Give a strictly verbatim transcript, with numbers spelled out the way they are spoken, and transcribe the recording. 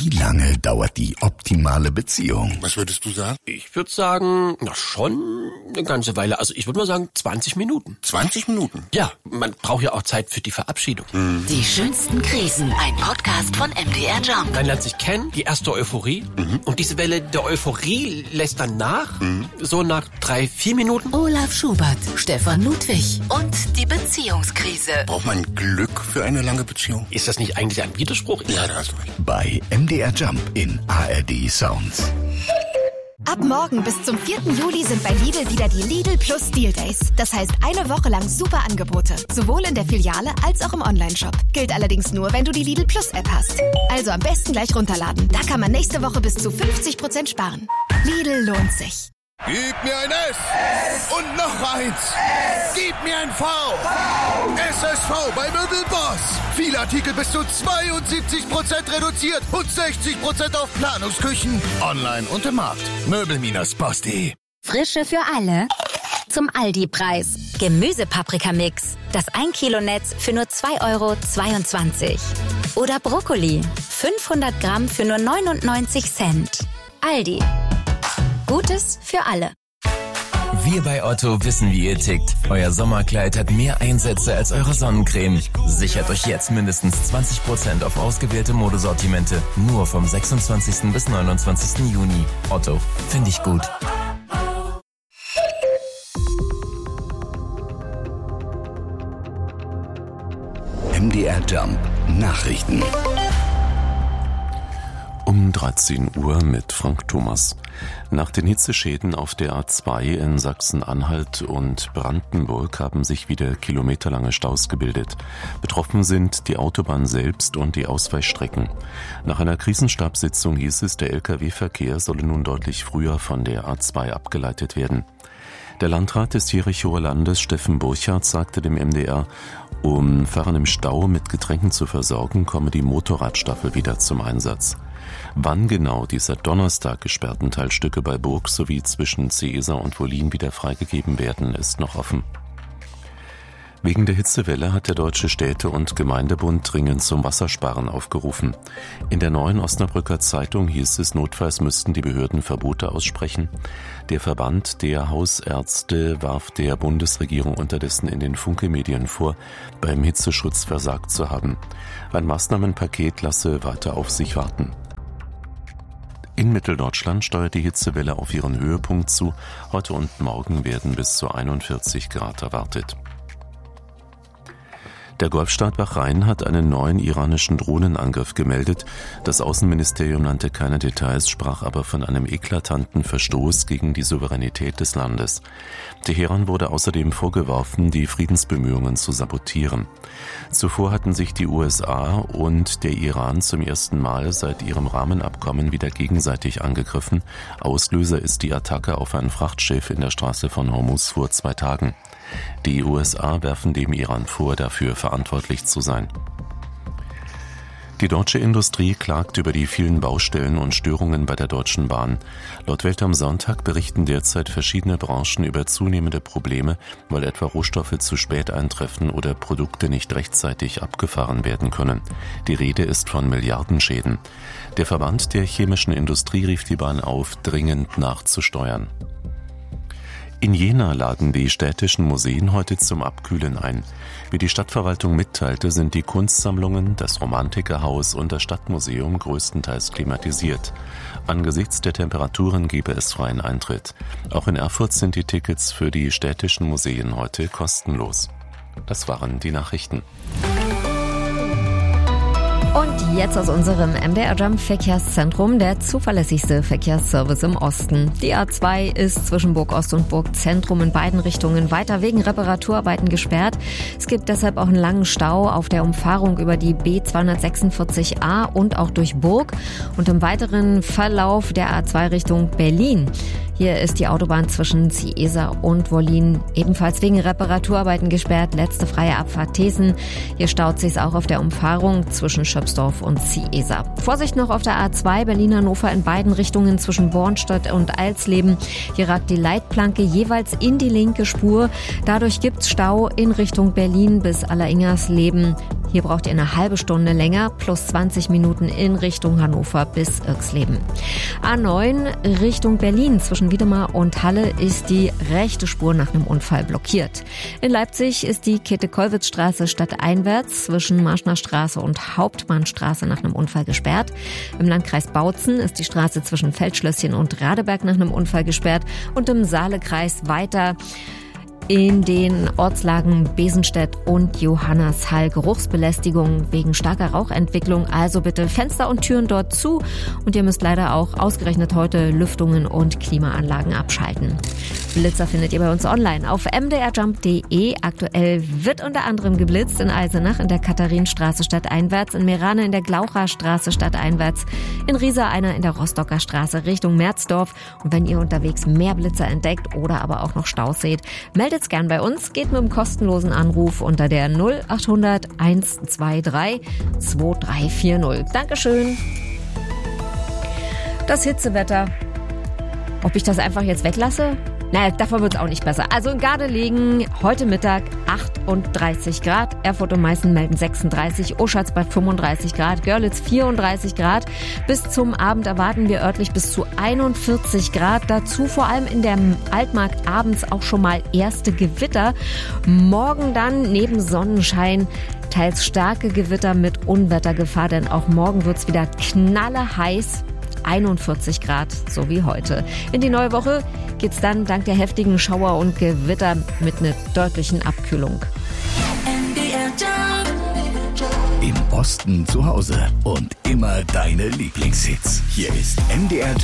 Wie lange dauert die optimale Beziehung? Was würdest du sagen? Ich würde sagen, na schon eine ganze Weile. Also ich würde mal sagen zwanzig Minuten. zwanzig Minuten? Ja, man braucht ja auch Zeit für die Verabschiedung. Mhm. Die schönsten Krisen. Ein Podcast von M D R Jump. Man lernt sich kennen, die erste Euphorie. Mhm. Und diese Welle der Euphorie lässt dann nach. Mhm. So nach drei, vier Minuten. Olaf Schubert, Stefan Ludwig und die Beziehungskrise. Braucht man Glück für eine lange Beziehung? Ist das nicht eigentlich ein Widerspruch? Ja, da hast du recht. Bei M D R Jump in A R D Sounds. Ab morgen bis zum vierten Juli sind bei Lidl wieder die Lidl Plus Deal Days. Das heißt eine Woche lang super Angebote. Sowohl in der Filiale als auch im Onlineshop. Gilt allerdings nur, wenn du die Lidl Plus App hast. Also am besten gleich runterladen. Da kann man nächste Woche bis zu fünfzig Prozent sparen. Lidl lohnt sich. Gib mir ein S, S. Und noch eins. S. Gib mir ein V. V. S S V bei Möbelboss. Viele Artikel bis zu zweiundsiebzig Prozent reduziert und sechzig Prozent auf Planungsküchen. Online und im Markt. Möbel Boss punkt de. Frische für alle. Zum Aldi-Preis. Gemüsepaprikamix. Das ein Kilo Netz für nur zwei Euro zweiundzwanzig. Oder Brokkoli. fünfhundert Gramm für nur neunundneunzig Cent. Aldi. Gutes für alle. Wir bei Otto wissen, wie ihr tickt. Euer Sommerkleid hat mehr Einsätze als eure Sonnencreme. Sichert euch jetzt mindestens zwanzig Prozent auf ausgewählte Modesortimente. Nur vom sechsundzwanzigsten bis neunundzwanzigsten Juni. Otto, finde ich gut. M D R Jump Nachrichten. Um dreizehn Uhr mit Frank Thomas. Nach den Hitzeschäden auf der A zwei in Sachsen-Anhalt und Brandenburg haben sich wieder kilometerlange Staus gebildet. Betroffen sind die Autobahn selbst und die Ausweichstrecken. Nach einer Krisenstabssitzung hieß es, der L K W-Verkehr solle nun deutlich früher von der A zwei abgeleitet werden. Der Landrat des Jerichower Landes, Steffen Burchardt, sagte dem M D R, um Fahrer im Stau mit Getränken zu versorgen, komme die Motorradstaffel wieder zum Einsatz. Wann genau die seit Donnerstag gesperrten Teilstücke bei Burg sowie zwischen Zeeser und Wollin wieder freigegeben werden, ist noch offen. Wegen der Hitzewelle hat der Deutsche Städte- und Gemeindebund dringend zum Wassersparen aufgerufen. In der Neuen Osnabrücker Zeitung hieß es, notfalls müssten die Behörden Verbote aussprechen. Der Verband der Hausärzte warf der Bundesregierung unterdessen in den Funke-Medien vor, beim Hitzeschutz versagt zu haben. Ein Maßnahmenpaket lasse weiter auf sich warten. In Mitteldeutschland steuert die Hitzewelle auf ihren Höhepunkt zu. Heute und morgen werden bis zu einundvierzig Grad erwartet. Der Golfstaat Bahrain hat einen neuen iranischen Drohnenangriff gemeldet. Das Außenministerium nannte keine Details, sprach aber von einem eklatanten Verstoß gegen die Souveränität des Landes. Teheran wurde außerdem vorgeworfen, die Friedensbemühungen zu sabotieren. Zuvor hatten sich die U S A und der Iran zum ersten Mal seit ihrem Rahmenabkommen wieder gegenseitig angegriffen. Auslöser ist die Attacke auf ein Frachtschiff in der Straße von Hormuz vor zwei Tagen. Die U S A werfen dem Iran vor, dafür verantwortlich zu sein. Die deutsche Industrie klagt über die vielen Baustellen und Störungen bei der Deutschen Bahn. Laut Welt am Sonntag berichten derzeit verschiedene Branchen über zunehmende Probleme, weil etwa Rohstoffe zu spät eintreffen oder Produkte nicht rechtzeitig abgefahren werden können. Die Rede ist von Milliardenschäden. Der Verband der chemischen Industrie rief die Bahn auf, dringend nachzusteuern. In Jena laden die städtischen Museen heute zum Abkühlen ein. Wie die Stadtverwaltung mitteilte, sind die Kunstsammlungen, das Romantikerhaus und das Stadtmuseum größtenteils klimatisiert. Angesichts der Temperaturen gebe es freien Eintritt. Auch in Erfurt sind die Tickets für die städtischen Museen heute kostenlos. Das waren die Nachrichten. Und jetzt aus unserem M D R Jump Verkehrszentrum der zuverlässigste Verkehrsservice im Osten. Die A zwei ist zwischen Burg Ost und Burg Zentrum in beiden Richtungen weiter wegen Reparaturarbeiten gesperrt. Es gibt deshalb auch einen langen Stau auf der Umfahrung über die B zweihundertsechsundvierzig A und auch durch Burg und im weiteren Verlauf der A zwei Richtung Berlin. Hier ist die Autobahn zwischen Ziesa und Wollin ebenfalls wegen Reparaturarbeiten gesperrt. Letzte freie Abfahrt Thesen. Hier staut sich auch auf der Umfahrung zwischen Schöpsdorf und Ziesa. Vorsicht noch auf der A zwei Berlin-Hannover in beiden Richtungen zwischen Bornstadt und Alsleben. Hier ragt die Leitplanke jeweils in die linke Spur. Dadurch gibt's Stau in Richtung Berlin bis Alleringersleben. Hier braucht ihr eine halbe Stunde länger, plus zwanzig Minuten in Richtung Hannover bis Irxleben. A neun Richtung Berlin zwischen Wiedemar und Halle ist die rechte Spur nach einem Unfall blockiert. In Leipzig ist die Käthe-Kollwitz-Straße stadteinwärts zwischen Marschner Straße und Hauptmannstraße nach einem Unfall gesperrt. Im Landkreis Bautzen ist die Straße zwischen Feldschlösschen und Radeberg nach einem Unfall gesperrt und im Saalekreis weiter in den Ortslagen Besenstedt und Johannashall Geruchsbelästigung wegen starker Rauchentwicklung. Also bitte Fenster und Türen dort zu. Und ihr müsst leider auch ausgerechnet heute Lüftungen und Klimaanlagen abschalten. Blitzer findet ihr bei uns online auf m d r jump punkt d e. Aktuell wird unter anderem geblitzt in Eisenach in der Katharinenstraße stadteinwärts, in Meerane in der Glaucherstraße stadteinwärts, in Riesa einer in der Rostocker Straße Richtung Merzdorf. Und wenn ihr unterwegs mehr Blitzer entdeckt oder aber auch noch Staus seht, meldet gern bei uns, geht mit einem kostenlosen Anruf unter der null acht hundert eins zwei drei zwei drei vier null. Dankeschön. Das Hitzewetter. Ob ich das einfach jetzt weglasse? Naja, davon wird es auch nicht besser. Also in Gardelegen heute Mittag achtunddreißig Grad, Erfurt und Meißen melden sechsunddreißig, Oschatz-Bad fünfunddreißig Grad, Görlitz vierunddreißig Grad. Bis zum Abend erwarten wir örtlich bis zu einundvierzig Grad. Dazu vor allem in der Altmark abends auch schon mal erste Gewitter. Morgen dann neben Sonnenschein teils starke Gewitter mit Unwettergefahr, denn auch morgen wird es wieder knalleheiß. einundvierzig Grad, so wie heute. In die neue Woche geht's dann dank der heftigen Schauer und Gewitter mit einer deutlichen Abkühlung. Im Osten zu Hause und immer deine Lieblingshits. Hier ist M D R